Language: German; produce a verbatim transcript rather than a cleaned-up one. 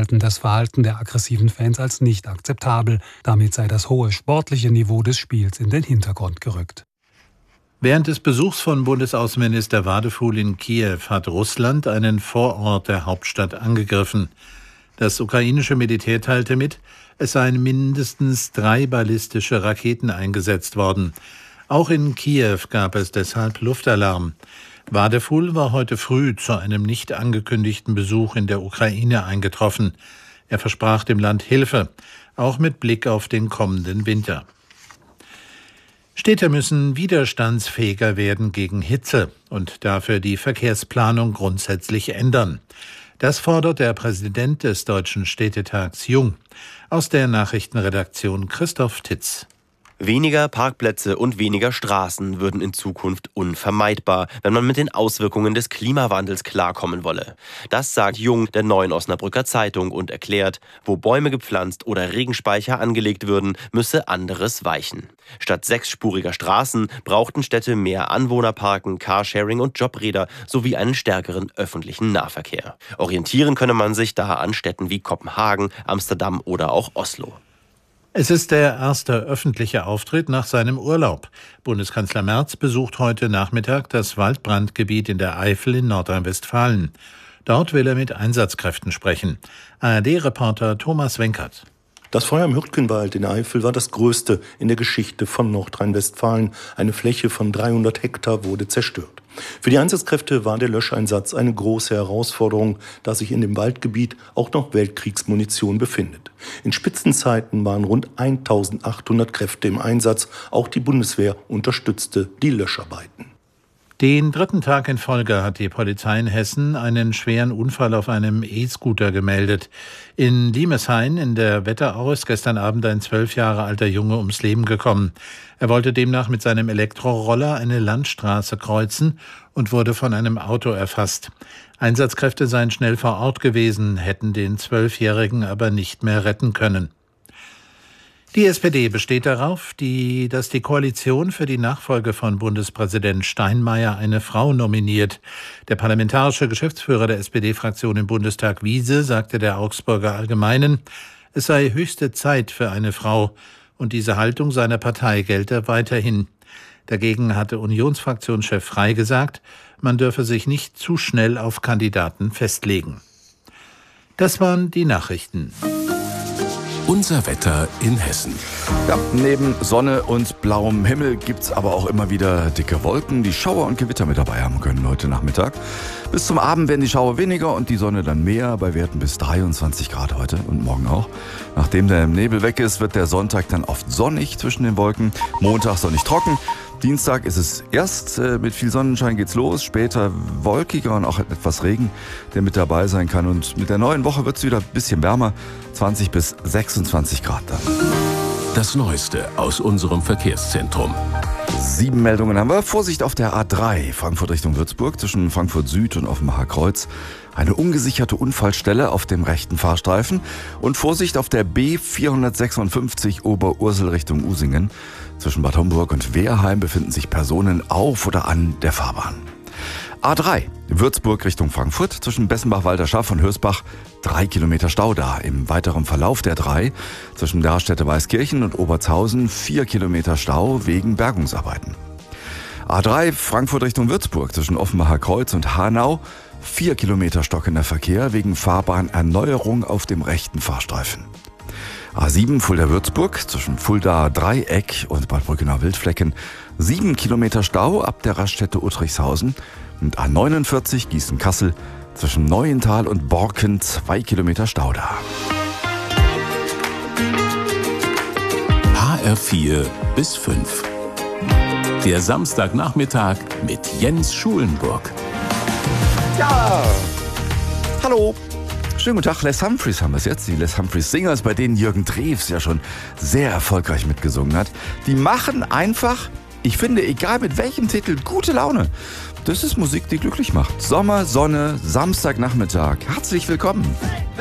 halten das Verhalten der aggressiven Fans als nicht akzeptabel. Damit sei das hohe sportliche Niveau des Spiels in den Hintergrund gerückt. Während des Besuchs von Bundesaußenminister Wadephul in Kiew hat Russland einen Vorort der Hauptstadt angegriffen. Das ukrainische Militär teilte mit, es seien mindestens drei ballistische Raketen eingesetzt worden. Auch in Kiew gab es deshalb Luftalarm. Wadephul war heute früh zu einem nicht angekündigten Besuch in der Ukraine eingetroffen. Er versprach dem Land Hilfe, auch mit Blick auf den kommenden Winter. Städte müssen widerstandsfähiger werden gegen Hitze und dafür die Verkehrsplanung grundsätzlich ändern. Das fordert der Präsident des Deutschen Städtetags Jung. Aus der Nachrichtenredaktion Christoph Titz. Weniger Parkplätze und weniger Straßen würden in Zukunft unvermeidbar, wenn man mit den Auswirkungen des Klimawandels klarkommen wolle. Das sagt Jung der Neuen Osnabrücker Zeitung und erklärt, wo Bäume gepflanzt oder Regenspeicher angelegt würden, müsse anderes weichen. Statt sechsspuriger Straßen brauchten Städte mehr Anwohnerparken, Carsharing und Jobräder sowie einen stärkeren öffentlichen Nahverkehr. Orientieren könne man sich da an Städten wie Kopenhagen, Amsterdam oder auch Oslo. Es ist der erste öffentliche Auftritt nach seinem Urlaub. Bundeskanzler Merz besucht heute Nachmittag das Waldbrandgebiet in der Eifel in Nordrhein-Westfalen. Dort will er mit Einsatzkräften sprechen. A R D-Reporter Thomas Wenkert. Das Feuer im Hürtgenwald in der Eifel war das größte in der Geschichte von Nordrhein-Westfalen. Eine Fläche von dreihundert Hektar wurde zerstört. Für die Einsatzkräfte war der Löscheinsatz eine große Herausforderung, da sich in dem Waldgebiet auch noch Weltkriegsmunition befindet. In Spitzenzeiten waren rund eintausendachthundert Kräfte im Einsatz. Auch die Bundeswehr unterstützte die Löscharbeiten. Den dritten Tag in Folge hat die Polizei in Hessen einen schweren Unfall auf einem E-Scooter gemeldet. In Limeshain in der Wetterau ist gestern Abend ein zwölf Jahre alter Junge ums Leben gekommen. Er wollte demnach mit seinem Elektroroller eine Landstraße kreuzen und wurde von einem Auto erfasst. Einsatzkräfte seien schnell vor Ort gewesen, hätten den Zwölfjährigen aber nicht mehr retten können. Die S P D besteht darauf, die, dass die Koalition für die Nachfolge von Bundespräsident Steinmeier eine Frau nominiert. Der parlamentarische Geschäftsführer der S P D-Fraktion im Bundestag, Wiese, sagte der Augsburger Allgemeinen, es sei höchste Zeit für eine Frau und diese Haltung seiner Partei gelte weiterhin. Dagegen hatte Unionsfraktionschef Frey gesagt, man dürfe sich nicht zu schnell auf Kandidaten festlegen. Das waren die Nachrichten. Unser Wetter in Hessen. Ja, neben Sonne und blauem Himmel gibt's aber auch immer wieder dicke Wolken, die Schauer und Gewitter mit dabei haben können heute Nachmittag. Bis zum Abend werden die Schauer weniger und die Sonne dann mehr, bei Werten bis dreiundzwanzig Grad heute und morgen auch. Nachdem der Nebel weg ist, wird der Sonntag dann oft sonnig zwischen den Wolken, Montag sonnig trocken. Dienstag ist es erst äh, mit viel Sonnenschein geht's los, später wolkiger und auch etwas Regen, der mit dabei sein kann. Und mit der neuen Woche wird's wieder ein bisschen wärmer, zwanzig bis sechsundzwanzig Grad dann. Das Neueste aus unserem Verkehrszentrum. Sieben Meldungen haben wir. Vorsicht auf der A drei, Frankfurt Richtung Würzburg, zwischen Frankfurt Süd und Offenbacher Kreuz. Eine ungesicherte Unfallstelle auf dem rechten Fahrstreifen. Und Vorsicht auf der B vierhundertsechsundfünfzig Oberursel Richtung Usingen. Zwischen Bad Homburg und Wehrheim befinden sich Personen auf oder an der Fahrbahn. A drei, Würzburg Richtung Frankfurt, zwischen Bessenbach-Walderschaft und Hörsbach, drei Kilometer Stau da. Im weiteren Verlauf der drei, zwischen Darstedt-Weißkirchen und Obertshausen, vier Kilometer Stau wegen Bergungsarbeiten. A drei, Frankfurt Richtung Würzburg, zwischen Offenbacher Kreuz und Hanau, vier Kilometer stockender Verkehr wegen Fahrbahnerneuerung auf dem rechten Fahrstreifen. A sieben, Fulda-Würzburg, zwischen Fulda-Dreieck und Bad Brückenau-Wildflecken, sieben Kilometer Stau ab der Raststätte Uttrichshausen. Und A neunundvierzig, Gießen-Kassel, zwischen Neuental und Borken, zwei Kilometer Stau da. H R vier bis fünf. Der Samstagnachmittag mit Jens Schulenburg. Ja, hallo. Schönen guten Tag, Les Humphreys haben wir es jetzt. Die Les Humphreys Singers, bei denen Jürgen Drews ja schon sehr erfolgreich mitgesungen hat. Die machen einfach, ich finde, egal mit welchem Titel, gute Laune. Das ist Musik, die glücklich macht. Sommer, Sonne, Samstagnachmittag. Herzlich willkommen.